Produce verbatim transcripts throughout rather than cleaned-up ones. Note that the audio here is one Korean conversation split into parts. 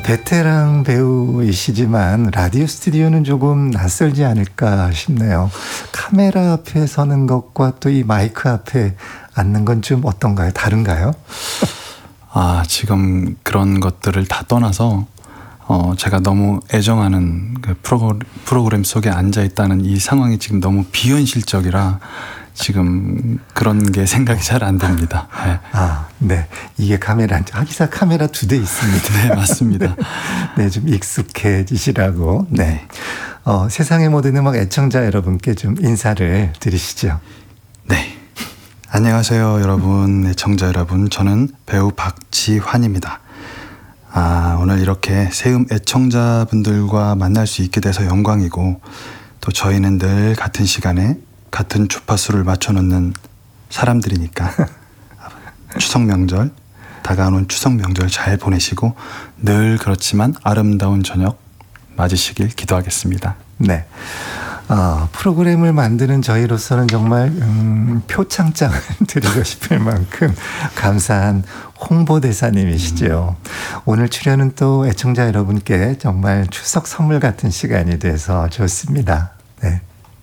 베테랑 배우이시지만 라디오 스튜디오는 조금 낯설지 않을까 싶네요. 카메라 앞에 서는 것과 또 이 마이크 앞에 앉는 건 좀 어떤가요? 다른가요? 아, 지금 그런 것들을 다 떠나서 어, 제가 너무 애정하는 그 프로그램, 프로그램 속에 앉아 있다는 이 상황이 지금 너무 비현실적이라 지금 그런 게 생각이 잘 안 됩니다. 네. 아, 네. 이게 카메라, 하기사 카메라 두 대 있습니다. 네, 맞습니다. 네, 좀 익숙해지시라고. 네. 어, 세상의 모든 음악 애청자 여러분께 좀 인사를 드리시죠. 네. 안녕하세요, 여러분. 애청자 여러분. 저는 배우 박지환입니다. 아, 오늘 이렇게 세음 애청자분들과 만날 수 있게 돼서 영광이고, 또 저희는 늘 같은 시간에 같은 주파수를 맞춰놓는 사람들이니까 추석 명절, 다가오는 추석 명절 잘 보내시고 늘 그렇지만 아름다운 저녁 맞으시길 기도하겠습니다. 네. 어, 프로그램을 만드는 저희로서는 정말 음, 표창장을 드리고 싶을 만큼 감사한 홍보대사님이시죠. 음. 오늘 출연은 또 애청자 여러분께 정말 추석 선물 같은 시간이 돼서 좋습니다. 네.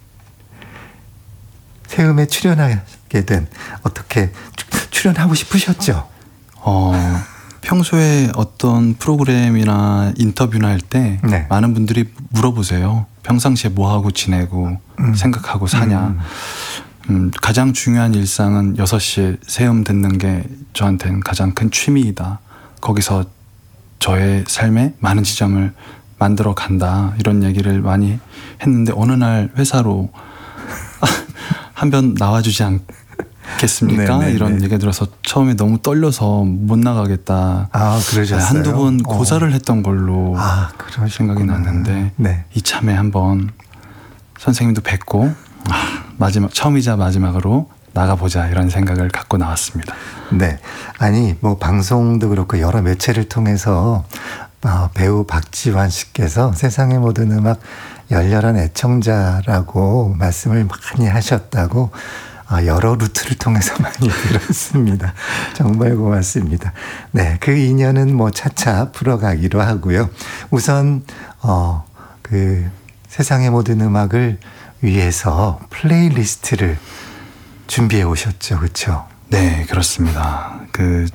세음에 출연하게 된, 어떻게 출연하고 싶으셨죠? 어, 평소에 어떤 프로그램이나 인터뷰나 할 때 네. 많은 분들이 물어보세요. 평상시에 뭐하고 지내고 음. 생각하고 사냐. 음. 음, 가장 중요한 일상은 여섯 시에 세음 듣는 게 저한테는 가장 큰 취미이다. 거기서 저의 삶에 많은 지점을 만들어 간다. 이런 얘기를 많이 했는데 어느 날 회사로 한 번 나와주지 않겠습니까? 네네네. 이런 얘기 들어서 처음에 너무 떨려서 못 나가겠다. 아, 그러셨어요? 한두 번 고사를 어. 했던 걸로 아, 생각이 났는데 네. 이참에 한번 선생님도 뵙고 아, 마지막 처음이자 마지막으로 나가보자 이런 생각을 갖고 나왔습니다. 네, 아니 뭐 방송도 그렇고 여러 매체를 통해서 어, 배우 박지환 씨께서 세상의 모든 음악 열렬한 애청자라고 말씀을 많이 하셨다고 어, 여러 루트를 통해서 많이 들었습니다. 정말 고맙습니다. 네, 그 인연은 뭐 차차 풀어가기로 하고요. 우선 어, 그 세상의 모든 음악을 위해서 플레이리스트를 준비해 오셨죠, 그렇죠? 네, 그렇습니다. 그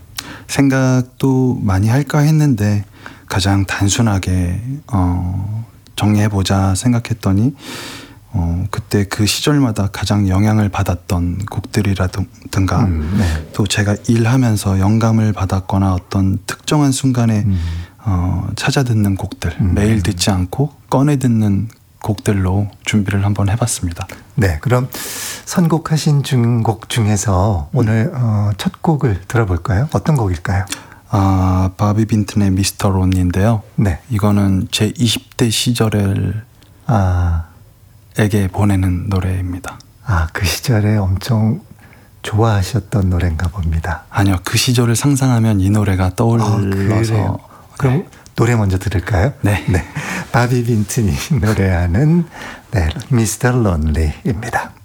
생각도 많이 할까 했는데 가장 단순하게 어, 정리해보자 생각했더니 어, 그때 그 시절마다 가장 영향을 받았던 곡들이라든가 음, 네. 또 제가 일하면서 영감을 받았거나 어떤 특정한 순간에 음. 어, 찾아 듣는 곡들 음. 매일 듣지 않고 꺼내 듣는 곡들로 준비를 한번 해봤습니다. 네, 그럼 선곡하신 중, 곡 중에서 오늘 어, 첫 곡을 들어볼까요? 어떤 곡일까요? 아, 바비 빈튼의 미스터 론인데요. 네. 이거는 제 이십 대 시절을 아. 에게 보내는 노래입니다. 아, 그 시절에 엄청 좋아하셨던 노래인가 봅니다. 아니요, 그 시절을 상상하면 이 노래가 떠올라서. 아, 그럼 네. 노래 먼저 들을까요? 네. 네. 바비 빈튼이 노래하는 네, 미스터 론리입니다.